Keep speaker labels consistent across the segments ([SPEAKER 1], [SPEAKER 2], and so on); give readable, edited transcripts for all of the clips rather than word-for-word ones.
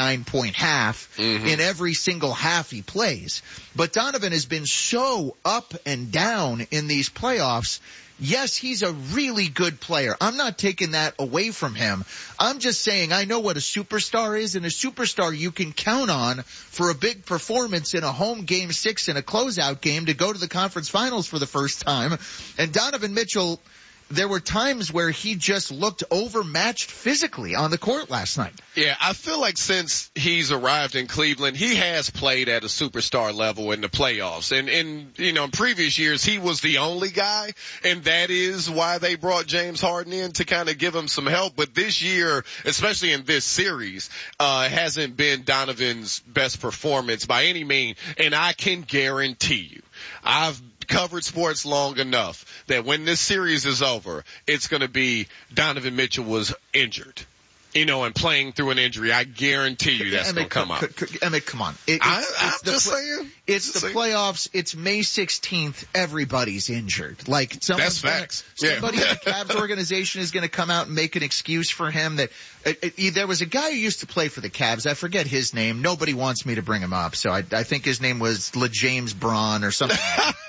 [SPEAKER 1] 39-point half in every single half he plays. But Donovan has been so up and down in these playoffs. Yes, he's a really good player. I'm not taking that away from him. I'm just saying I know what a superstar is, and a superstar you can count on for a big performance in a home Game 6 in a closeout game to go to the conference finals for the first time. And Donovan Mitchell, there were times where he just looked overmatched physically on the court last night.
[SPEAKER 2] Yeah, I feel like since he's arrived in Cleveland, he has played at a superstar level in the playoffs. And in previous years, he was the only guy, and that is why they brought James Harden in to kind of give him some help. But this year, especially in this series, hasn't been Donovan's best performance by any means. And I can guarantee you, I've covered sports long enough that when this series is over, it's going to be Donovan Mitchell was injured, and playing through an injury. I guarantee you that's going to come out.
[SPEAKER 1] Emmett, come on.
[SPEAKER 2] I'm just saying.
[SPEAKER 1] It's the playoffs. It's May 16th. Everybody's injured.
[SPEAKER 2] That's facts.
[SPEAKER 1] Somebody in the Cavs organization is going to come out and make an excuse for him. That there was a guy who used to play for the Cavs. I forget his name. Nobody wants me to bring him up. So I think his name was LeJames Braun or something.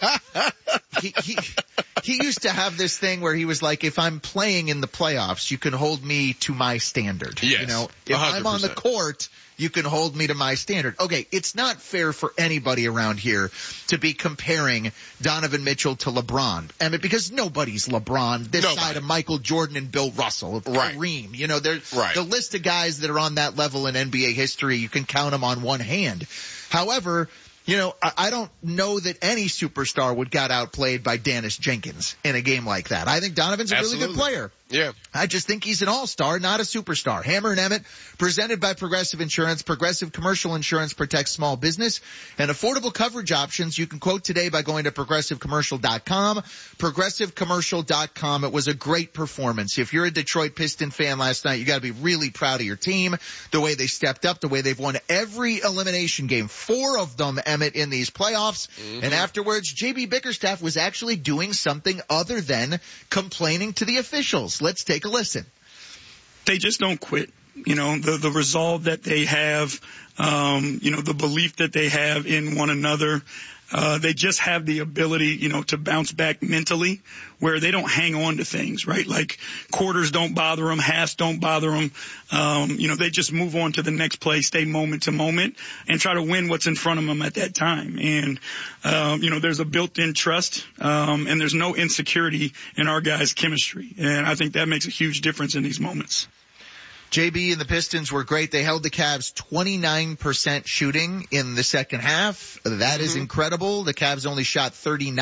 [SPEAKER 1] He used to have this thing where he was like, if I'm playing in the playoffs, you can hold me to my standard.
[SPEAKER 2] Yes,
[SPEAKER 1] if
[SPEAKER 2] 100%.
[SPEAKER 1] I'm on the court, you can hold me to my standard. Okay, it's not fair for anybody around here to be comparing Donovan Mitchell to LeBron. Because nobody's LeBron this side of Michael Jordan and Bill Russell, Kareem. The list of guys that are on that level in NBA history, you can count them on one hand. However, I don't know that any superstar would get outplayed by Dennis Jenkins in a game like that. I think Donovan's a really good player.
[SPEAKER 2] Yeah.
[SPEAKER 1] I just think he's an all-star, not a superstar. Hammer and Emmett, presented by Progressive Insurance. Progressive Commercial Insurance protects small business and affordable coverage options. You can quote today by going to ProgressiveCommercial.com. ProgressiveCommercial.com. It was a great performance. If you're a Detroit Piston fan last night, you got to be really proud of your team, the way they stepped up, the way they've won every elimination game, 4 of them, Emmett, in these playoffs. And afterwards, J.B. Bickerstaff was actually doing something other than complaining to the officials. Let's take a listen.
[SPEAKER 3] They just don't quit. The resolve that they have, the belief that they have in one another. They just have the ability, to bounce back mentally where they don't hang on to things, right? Like quarters don't bother them, halves don't bother them. They just move on to the next play, stay moment to moment and try to win what's in front of them at that time. And, there's a built-in trust, and there's no insecurity in our guys' chemistry. And I think that makes a huge difference in these moments.
[SPEAKER 1] JB and the Pistons were great. They held the Cavs 29% shooting in the second half. That is incredible. The Cavs only shot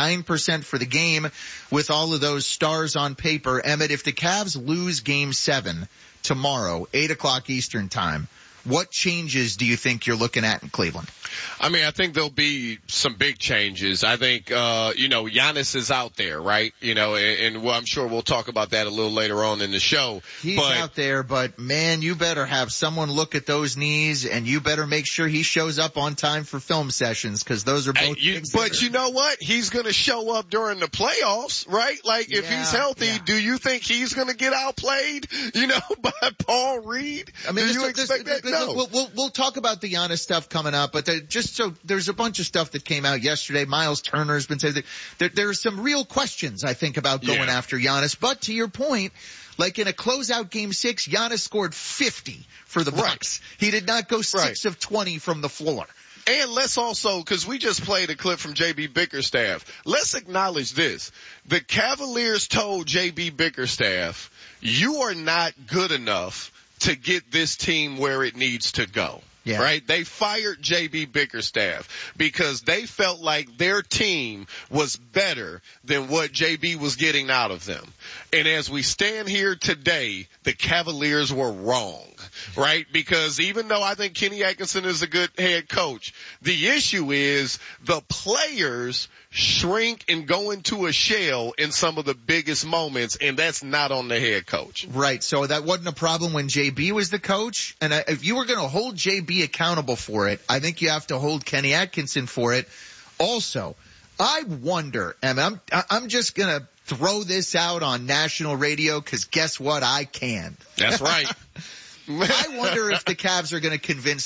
[SPEAKER 1] 39% for the game with all of those stars on paper. Emmett, if the Cavs lose Game 7 tomorrow, 8 o'clock Eastern time, what changes do you think you're looking at in Cleveland?
[SPEAKER 2] I think there'll be some big changes. I think, Giannis is out there, right? And I'm sure we'll talk about that a little later on in the show.
[SPEAKER 1] He's out there, but man, you better have someone look at those knees and you better make sure he shows up on time for film sessions because those are both
[SPEAKER 2] But you know what? He's going to show up during the playoffs, right? Like if he's healthy, do you think he's going to get outplayed, by Paul Reed? Do you expect that? No.
[SPEAKER 1] We'll talk about the Giannis stuff coming up, but there's a bunch of stuff that came out yesterday. Miles Turner has been saying that there are some real questions, I think, about going after Giannis. But to your point, like in a closeout Game 6, Giannis scored 50 for the Bucks. He did not go 6 of 20 from the floor.
[SPEAKER 2] And let's also, because we just played a clip from J.B. Bickerstaff, let's acknowledge this. The Cavaliers told J.B. Bickerstaff, you are not good enough to get this team where it needs to go.
[SPEAKER 1] Yeah.
[SPEAKER 2] Right? They fired J.B. Bickerstaff because they felt like their team was better than what J.B. was getting out of them. And as we stand here today, the Cavaliers were wrong, right? Because even though I think Kenny Atkinson is a good head coach, the issue is the players shrink and go into a shell in some of the biggest moments, and that's not on the head coach.
[SPEAKER 1] Right. So that wasn't a problem when JB was the coach. And if you were going to hold JB accountable for it, I think you have to hold Kenny Atkinson for it. Also, I wonder, and I'm just going to throw this out on national radio because guess what? I can.
[SPEAKER 2] That's right.
[SPEAKER 1] I wonder if the Cavs are going to convince